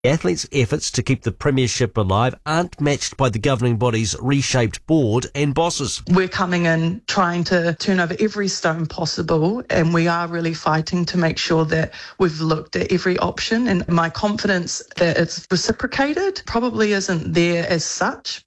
The athletes' efforts to keep the premiership alive aren't matched by the governing body's reshaped board and bosses. We're coming in trying to turn over every stone possible, and we are really fighting to make sure that we've looked at every option, and my confidence that it's reciprocated probably isn't there as such.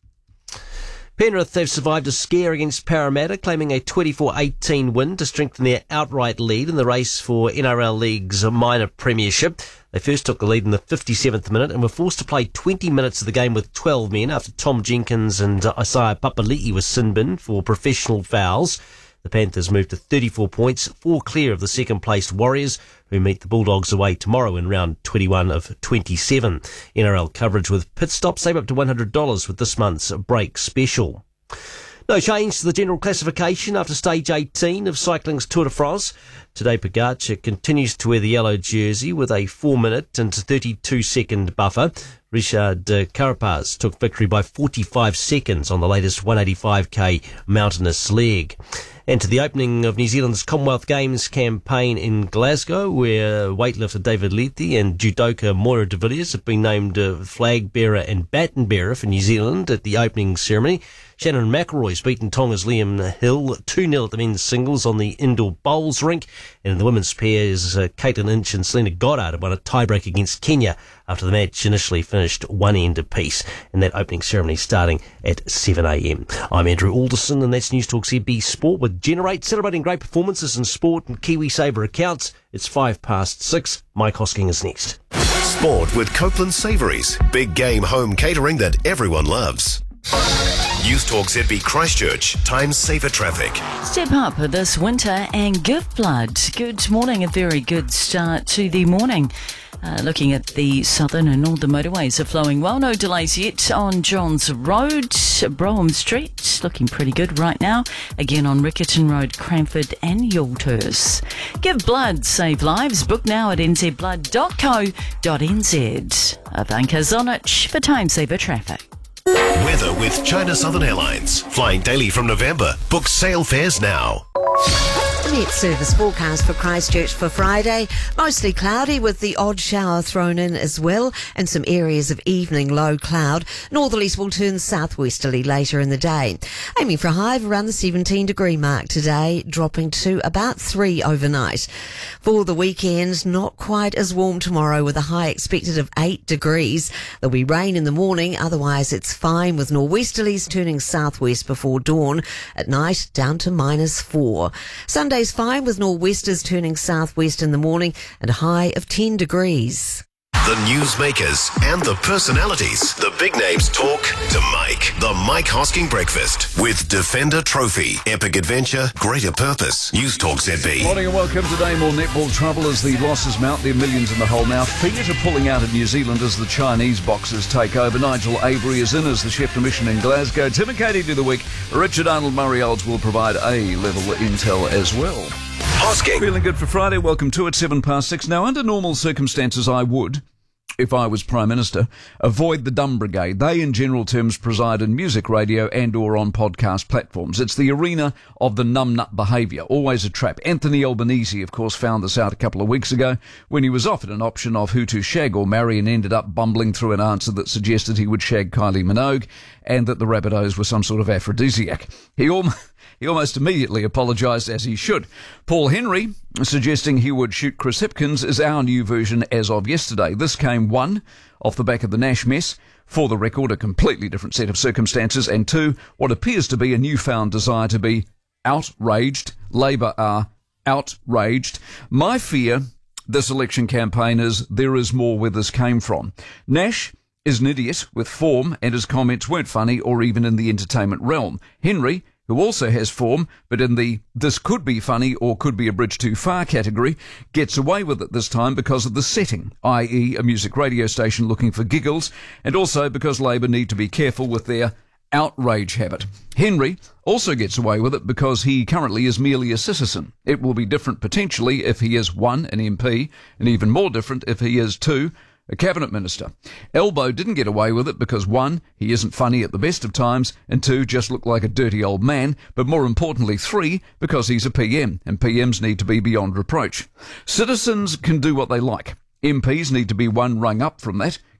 Penrith have survived a scare against Parramatta, claiming a 24-18 win to strengthen their outright lead in the race for NRL League's minor premiership. They first took the lead in the 57th minute and were forced to play 20 minutes of the game with 12 men after Tom Jenkins and Isaiah Papali'i were sin-binned for professional fouls. The Panthers moved to 34 points, 4 clear of the second-placed Warriors, who meet the Bulldogs away tomorrow in round 21 of 27. NRL coverage with pit stop. Save up to $100 with this month's break special. No change to the general classification after stage 18 of cycling's Tour de France. Today, Pogacar continues to wear the yellow jersey with a 4-minute and 32-second buffer. Richard Carapaz took victory by 45 seconds on the latest 185k mountainous leg. And to the opening of New Zealand's Commonwealth Games campaign in Glasgow, where weightlifter David Lethe and judoka Moira de Villiers have been named flag bearer and baton bearer for New Zealand at the opening ceremony. Shannon McElroy's beaten Tonga's Liam Hill 2-0 at the men's singles on the indoor bowls rink. And in the women's pairs, Caitlin Inch and Selena Goddard have won a tiebreak against Kenya after the match initially finished one end apiece. And that opening ceremony starting at 7 a.m. I'm Andrew Alderson, and that's News Talk ZB Sport with Generate, celebrating great performances in sport and KiwiSaver accounts. It's 6:05. Mike Hosking is next. Sport with Copeland Savouries. Big game home catering that everyone loves. News Talk ZB Christchurch. Time saver traffic. Step up this winter and give blood. Good morning, a very good start to the morning. Looking at the southern and northern motorways are flowing well. No delays yet on Johns Road, Brougham Street, looking pretty good right now. Again on Riccarton Road, Cranford and Youlthurst. Give blood, save lives. Book now at nzblood.co.nz. Avanka Zonic for Time Saver Traffic. Weather with China Southern Airlines. Flying daily from November. Book sale fares now. Met service forecast for Christchurch for Friday. Mostly cloudy with the odd shower thrown in as well, and some areas of evening low cloud. Northerlies will turn southwesterly later in the day. Aiming for a high of around the 17-degree mark today, dropping to about 3 overnight. For the weekend, not quite as warm tomorrow with a high expected of 8 degrees. There'll be rain in the morning, otherwise it's fine with norwesterlies turning southwest before dawn. At night, down to -4. Sunday's fine with nor'westers turning southwest in the morning and a high of 10 degrees. The newsmakers and the personalities. The big names talk to Mike. The Mike Hosking Breakfast with Defender Trophy. Epic adventure, greater purpose. News Talk ZB. Morning and welcome. Today more netball trouble as the losses mount. There are millions in the hole now. Fiat are pulling out of New Zealand as the Chinese boxers take over. Nigel Avery is in as the chef de mission in Glasgow. Tim and Katie do the week. Richard Arnold Murray Olds will provide A-level intel as well. Hosking. Feeling good for Friday. Welcome to it, 6:07. Now, under normal circumstances, I would, if I was Prime Minister, avoid the dumb brigade. They, in general terms, preside in music, radio and or on podcast platforms. It's the arena of the numbnut behaviour, always a trap. Anthony Albanese, of course, found this out a couple of weeks ago when he was offered an option of who to shag or marry and ended up bumbling through an answer that suggested he would shag Kylie Minogue and that the Rabbitohs were some sort of aphrodisiac. He almost immediately apologised, as he should. Paul Henry, suggesting he would shoot Chris Hipkins, is our new version as of yesterday. This came, 1, off the back of the Nash mess, for the record, a completely different set of circumstances, and 2, what appears to be a newfound desire to be outraged. Labour are outraged. My fear this election campaign is there is more where this came from. Nash is an idiot with form, and his comments weren't funny or even in the entertainment realm. Henry, who also has form, but in the this could be funny or could be a bridge too far category, gets away with it this time because of the setting, i.e. a music radio station looking for giggles, and also because Labour need to be careful with their outrage habit. Henry also gets away with it because he currently is merely a citizen. It will be different potentially if he is 1, an MP, and even more different if he is 2, a cabinet minister. Elbow didn't get away with it because 1, he isn't funny at the best of times, and 2, just looked like a dirty old man, but more importantly 3, because he's a PM, and PMs need to be beyond reproach. Citizens can do what they like. MPs need to be one rung up from that,